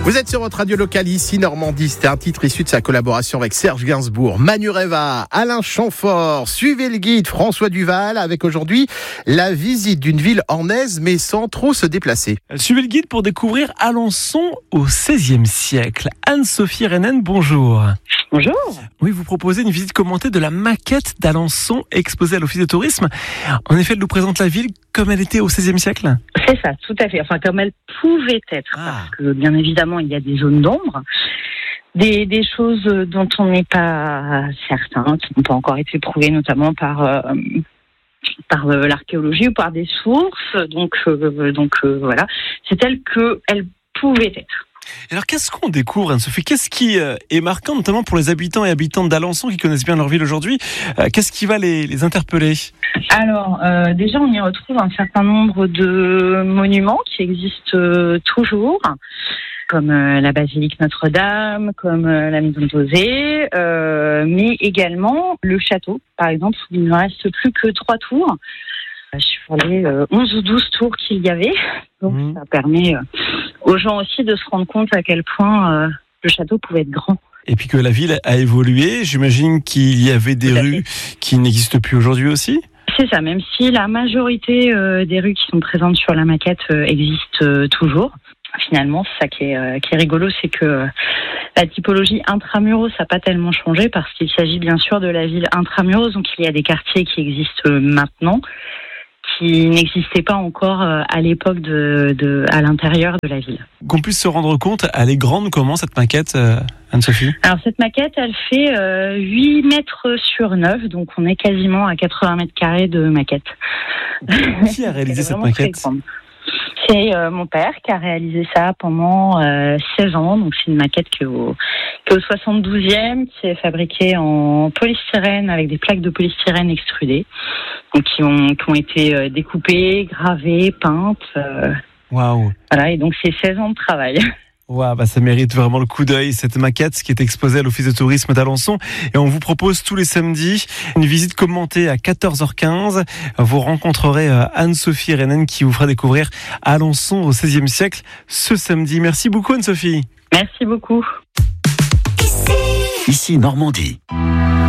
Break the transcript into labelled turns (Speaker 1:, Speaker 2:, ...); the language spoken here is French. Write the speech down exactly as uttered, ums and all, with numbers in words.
Speaker 1: Vous êtes sur votre radio locale ici, Normandie. C'était un titre issu de sa collaboration avec Serge Gainsbourg, Manu Reva, Alain Chamfort. Suivez le guide François Duval avec aujourd'hui la visite d'une ville ornaise mais sans trop se déplacer.
Speaker 2: Suivez le guide pour découvrir Alençon au seizième siècle. Anne-Sophie Rennen, bonjour.
Speaker 3: Bonjour.
Speaker 2: Oui, vous proposez une visite commentée de la maquette d'Alençon exposée à l'Office de tourisme. En effet, elle nous présente la ville comme elle était au seizième siècle.
Speaker 3: C'est ça, tout à fait. Enfin, comme elle pouvait être.
Speaker 2: Ah.
Speaker 3: Parce que, bien évidemment, il y a des zones d'ombre. Des, des choses dont on n'est pas certain, qui n'ont pas encore été prouvées, notamment par, euh, par euh, l'archéologie ou par des sources. Donc, euh, donc euh, voilà. C'est telle qu'elle pouvait être.
Speaker 2: Alors, qu'est-ce qu'on découvre, Anne-Sophie ? Qu'est-ce qui euh, est marquant, notamment pour les habitants et habitantes d'Alençon qui connaissent bien leur ville aujourd'hui ? euh, Qu'est-ce qui va les, les interpeller ?
Speaker 3: Alors, euh, déjà, on y retrouve un certain nombre de monuments qui existent euh, toujours, comme euh, la basilique Notre-Dame, comme euh, la maison de José, euh, mais également le château, par exemple, où il ne reste plus que trois tours. Sur les euh, onze ou douze tours qu'il y avait. Donc, mmh. ça permet euh, aux gens aussi de se rendre compte à quel point euh, le château pouvait être grand.
Speaker 2: Et puis que la ville a évolué, j'imagine qu'il y avait des rues qui n'existent plus aujourd'hui aussi ?
Speaker 3: C'est ça, même si la majorité euh, des rues qui sont présentes sur la maquette euh, existent euh, toujours. Finalement, c'est ça qui est, euh, qui est rigolo, c'est que euh, la typologie intramuros n'a pas tellement changé parce qu'il s'agit bien sûr de la ville intramuros. Donc il y a des quartiers qui existent euh, maintenant, qui n'existait pas encore à l'époque de, de, à l'intérieur de la ville.
Speaker 2: Qu'on puisse se rendre compte, elle est grande comment cette maquette, euh, Anne-Sophie ?
Speaker 3: Alors cette maquette, elle fait euh, huit mètres sur neuf, donc on est quasiment à quatre-vingts mètres carrés de maquette.
Speaker 2: Qui a réalisé cette maquette ?
Speaker 3: C'est euh, mon père qui a réalisé ça pendant euh, seize ans, donc c'est une maquette qui est au, qui est au soixante-douzième, qui est fabriquée en polystyrène avec des plaques de polystyrène extrudées, donc qui ont, qui ont été euh, découpées, gravées, peintes. Euh,
Speaker 2: Waouh.
Speaker 3: Voilà, et donc c'est seize ans de travail.
Speaker 2: Wow, bah ça mérite vraiment le coup d'œil, cette maquette qui est exposée à l'Office de tourisme d'Alençon. Et on vous propose tous les samedis une visite commentée à quatorze heures quinze. Vous rencontrerez Anne-Sophie Rennen qui vous fera découvrir Alençon au seizième siècle ce samedi. Merci beaucoup Anne-Sophie.
Speaker 3: Merci beaucoup.
Speaker 4: Ici Normandie.